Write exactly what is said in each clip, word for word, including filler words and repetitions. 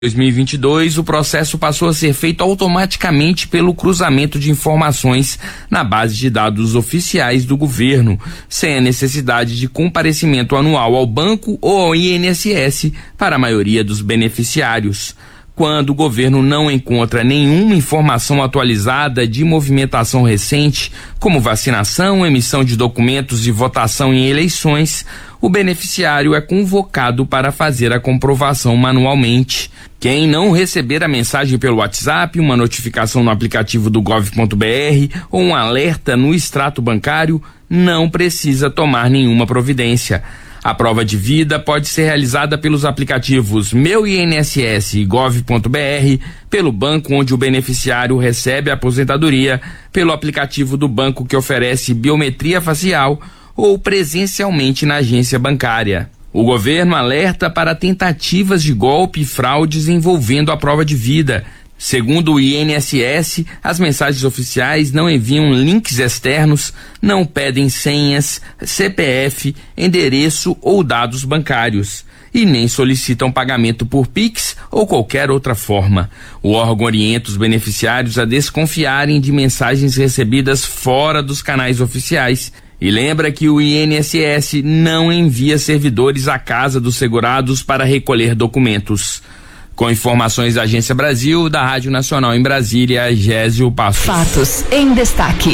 dois mil e vinte e dois, o processo passou a ser feito automaticamente pelo cruzamento de informações na base de dados oficiais do governo, sem a necessidade de comparecimento anual ao banco ou ao I N S S para a maioria dos beneficiários. Quando o governo não encontra nenhuma informação atualizada de movimentação recente, como vacinação, emissão de documentos e votação em eleições, o beneficiário é convocado para fazer a comprovação manualmente. Quem não receber a mensagem pelo WhatsApp, uma notificação no aplicativo do gov ponto br ou um alerta no extrato bancário, não precisa tomar nenhuma providência. A prova de vida pode ser realizada pelos aplicativos Meu I N S S e gov ponto br, pelo banco onde o beneficiário recebe a aposentadoria, pelo aplicativo do banco que oferece biometria facial ou presencialmente na agência bancária. O governo alerta para tentativas de golpe e fraudes envolvendo a prova de vida. Segundo o I N S S, as mensagens oficiais não enviam links externos, não pedem senhas, C P F, endereço ou dados bancários e nem solicitam pagamento por Pix ou qualquer outra forma. O órgão orienta os beneficiários a desconfiarem de mensagens recebidas fora dos canais oficiais e lembra que o I N S S não envia servidores à casa dos segurados para recolher documentos. Com informações da Agência Brasil, da Rádio Nacional em Brasília, Gésio Passos. Fatos em destaque.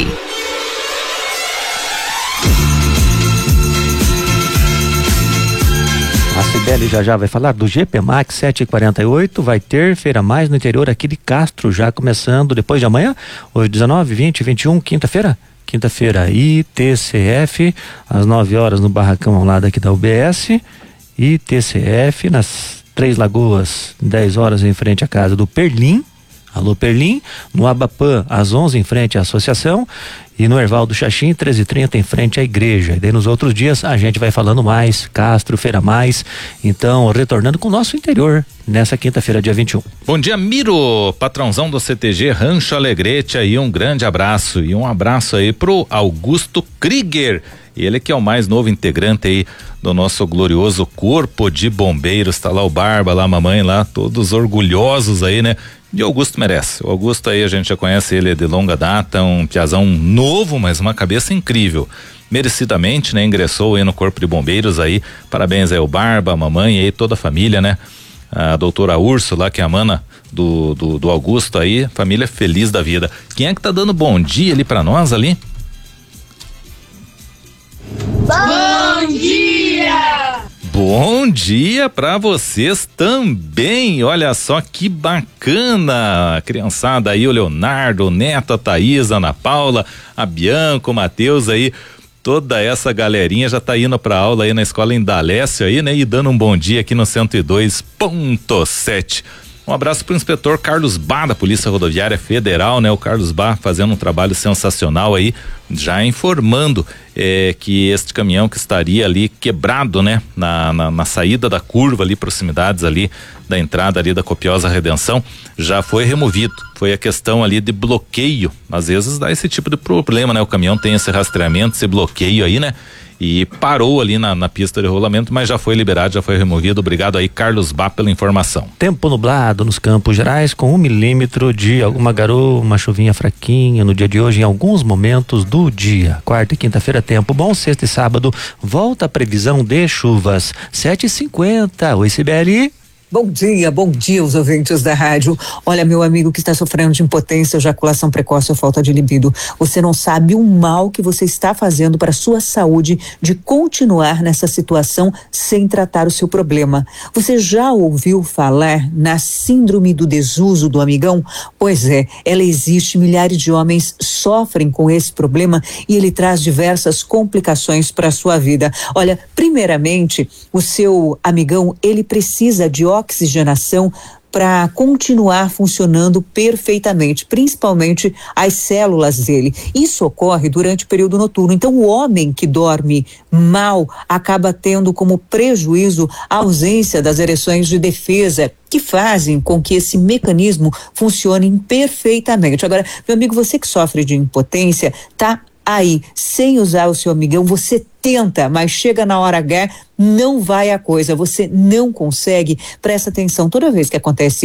A Cibele já já vai falar do G P Max sete e quarenta e oito, vai ter Feira Mais no interior aqui de Castro, já começando depois de amanhã, hoje dezenove, vinte, vinte e um, quinta-feira. Quinta-feira, I T C F, às nove horas no barracão ao lado aqui da U B S, I T C F nas Três Lagoas, dez horas em frente à casa do Perlim, alô Perlim, no Abapã, às onze em frente à associação, e no Erval do Xaxim, treze e trinta em frente à igreja. E daí nos outros dias a gente vai falando mais, Castro, Feira Mais, então retornando com o nosso interior nessa quinta-feira, dia vinte e um. Bom dia, Miro, patrãozão do C T G Rancho Alegrete, aí um grande abraço e um abraço aí pro Augusto Krieger, ele que é o mais novo integrante aí do nosso glorioso corpo de bombeiros, tá lá o Barba, lá a mamãe lá, todos orgulhosos aí, né? E o Augusto merece, o Augusto aí a gente já conhece ele de longa data, um piazão novo, mas uma cabeça incrível, merecidamente, né? Ingressou aí no corpo de bombeiros aí, parabéns aí ao Barba, a mamãe e aí toda a família, né? A doutora Urso lá, que é a mana do, do, do Augusto aí, família feliz da vida. Quem é que tá dando bom dia ali pra nós ali? Bom dia! Bom dia pra vocês também, olha só que bacana, a criançada aí, o Leonardo, o Neto, a Thaís, a Ana Paula, a Bianca, o Matheus aí, toda essa galerinha já tá indo pra aula aí na escola Indalécio aí, né, e dando um bom dia aqui no cento e dois ponto sete. Um abraço pro inspetor Carlos Bá, da Polícia Rodoviária Federal, né? O Carlos Bá fazendo um trabalho sensacional aí, já informando eh, que este caminhão que estaria ali quebrado, né? Na, na, na saída da curva ali, proximidades ali da entrada ali da Copiosa Redenção, já foi removido. Foi a questão ali de bloqueio. Às vezes dá esse tipo de problema, né? O caminhão tem esse rastreamento, esse bloqueio aí, né? E parou ali na, na pista de rolamento, mas já foi liberado, já foi removido. Obrigado aí, Carlos Bá, pela informação. Tempo nublado nos Campos Gerais, com um milímetro de alguma garoa, uma chuvinha fraquinha no dia de hoje, em alguns momentos do dia. Quarta e quinta-feira, tempo bom. Sexta e sábado, volta a previsão de chuvas. sete e cinquenta. Oi, Cibele. Bom dia, bom dia os ouvintes da rádio. Olha, meu amigo que está sofrendo de impotência, ejaculação precoce ou falta de libido, você não sabe o mal que você está fazendo para a sua saúde de continuar nessa situação sem tratar o seu problema. Você já ouviu falar na síndrome do desuso do amigão? Pois é, ela existe, milhares de homens sofrem com esse problema e ele traz diversas complicações para a sua vida. Olha, primeiramente, o seu amigão, ele precisa de oxigenação para continuar funcionando perfeitamente, principalmente as células dele. Isso ocorre durante o período noturno. Então, o homem que dorme mal acaba tendo como prejuízo a ausência das ereções de defesa, que fazem com que esse mecanismo funcione perfeitamente. Agora, meu amigo, você que sofre de impotência, tá aí, sem usar o seu amigão, você tenta, mas chega na hora H, não vai a coisa, você não consegue. Presta atenção, toda vez que acontece